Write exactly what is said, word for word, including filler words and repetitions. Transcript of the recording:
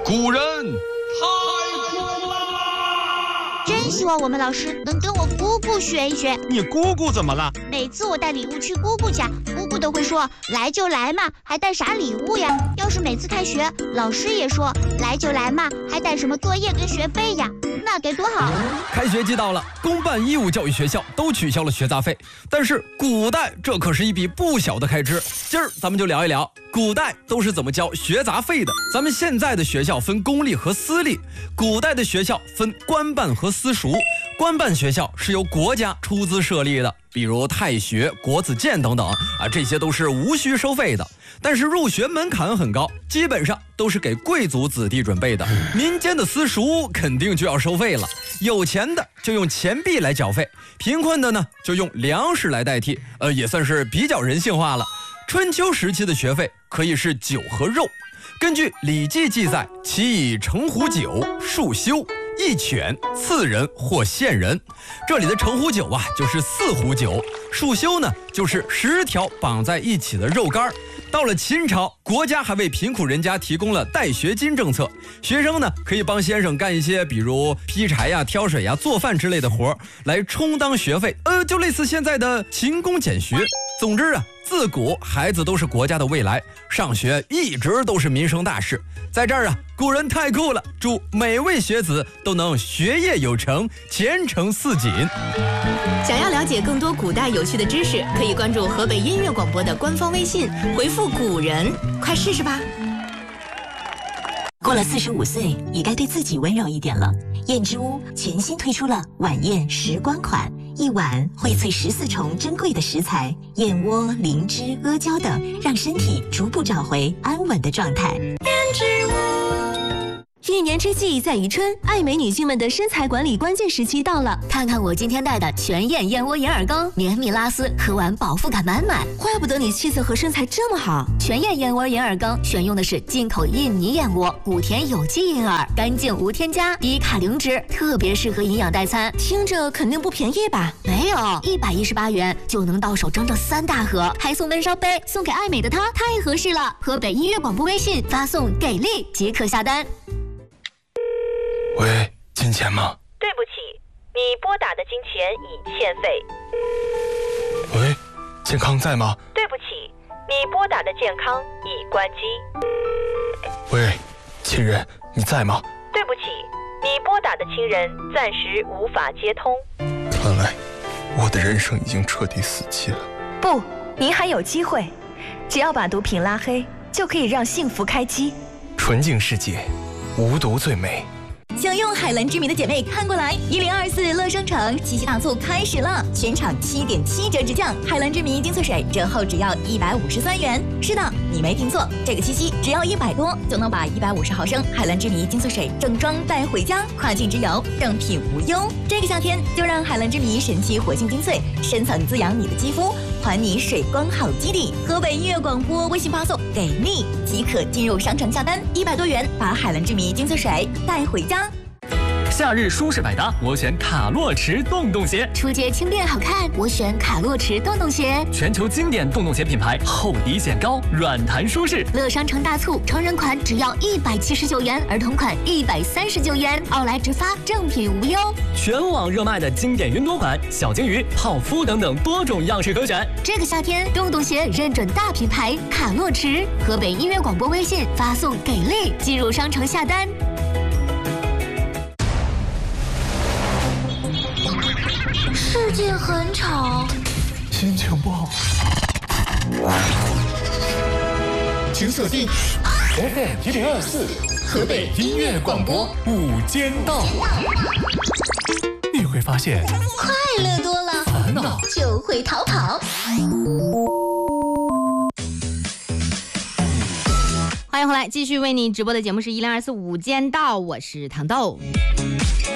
古人太酷啦！ 真希望我们老师能跟我姑姑学一学。 你姑姑怎么了？ 每次我带礼物去姑姑家，姑姑都会说来就来嘛，还带啥礼物呀？要是每次开学，老师也说来就来嘛，还带什么作业跟学费呀？那该多好！ 开学季到了，公办义务教育学校都取消了学杂费，但是古代这可是一笔不小的开支。今儿咱们就聊一聊古代都是怎么交学杂费的。咱们现在的学校分公立和私立，古代的学校分官办和私塾。官办学校是由国家出资设立的，比如太学、国子监等等啊，这些都是无需收费的。但是入学门槛很高，基本上都是给贵族子弟准备的。民间的私塾肯定就要收费了，有钱的就用钱币来缴费，贫困的呢就用粮食来代替，呃，也算是比较人性化了。春秋时期的学费可以是酒和肉，根据《礼记》记载，其以城壶酒，束修。一犬赐人或献人，这里的城壶酒啊，就是四壶酒；束修呢，就是十条绑在一起的肉干。到了秦朝，国家还为贫苦人家提供了带学金政策，学生呢可以帮先生干一些比如劈柴呀、挑水呀、做饭之类的活，来充当学费，呃，就类似现在的勤工俭学。总之啊，自古孩子都是国家的未来，上学一直都是民生大事。在这儿啊，古人太酷了，祝每位学子都能学业有成，前程似锦。 想要了解更多古代有趣的知识，可以关注河北音乐广播的官方微信，回复古人，快试试吧。 过了四十五岁，也该对自己温柔一点了。燕之屋全新推出了晚宴时光款，一碗荟萃十四重珍贵的食材，燕窝、灵芝、阿胶等，让身体逐步找回安稳的状态。燕之屋。 一年之计在于春，爱美女性们的身材管理关键时期到了。 看看我今天带的全燕燕窝银耳羹，绵密拉丝，喝完饱腹感满满。 怪不得你气色和身材这么好。 全燕燕窝银耳羹选用的是进口印尼燕窝，古田有机银耳，干净无添加，低卡零脂，特别适合营养代餐。 听着肯定不便宜吧？ 没有，一百一十八元就能到手整整三大盒，还送闷烧杯，送给爱美的她，太合适了。河北音乐广播微信发送给力即可下单。 喂，金钱吗？ 对不起，你拨打的金钱已欠费。 喂，健康在吗？ 对不起，你拨打的健康已关机。 喂，亲人，你在吗？ 对不起，你拨打的亲人暂时无法接通。 看来我的人生已经彻底死期了。 不，您还有机会，只要把毒品拉黑，就可以让幸福开机。 纯净世界，无毒最美。 想用海蓝之谜的姐妹看过来，一零二四乐商城七夕大促开始了，全场七点七折直降，海蓝之谜精粹水折后只要一百五十三元。是的，你没听错，这个七夕只要一百多就能把一百五十毫升海蓝之谜精粹水正装带回家，跨境之游正品无忧。这个夏天就让海蓝之谜神奇活性精粹深层滋养你的肌肤，还你水光好基底。河北音乐广播微信发送给力即可进入商城下单，一百多元把海蓝之谜精粹水带回家。 夏日舒适百搭，我选卡洛驰洞洞鞋。 出街轻便好看，我选卡洛驰洞洞鞋。 全球经典洞洞鞋品牌，厚底显高，软弹舒适。 乐商城大促，成人款只要一百七十九元，儿童款一百三十九元，奥莱直发，正品无忧。 全网热卖的经典云朵款、小金鱼、泡芙等等多种样式可选。 这个夏天，洞洞鞋认准大品牌卡洛驰。河北音乐广播微信发送给力，进入商城下单。 世界很吵， 心情不好， 请锁定 F M 一零二四河北音乐广播午间道，你会发现快乐多了， 烦恼就会逃跑。 欢迎回来，继续为你直播的节目是一零二四午间道，我是糖豆。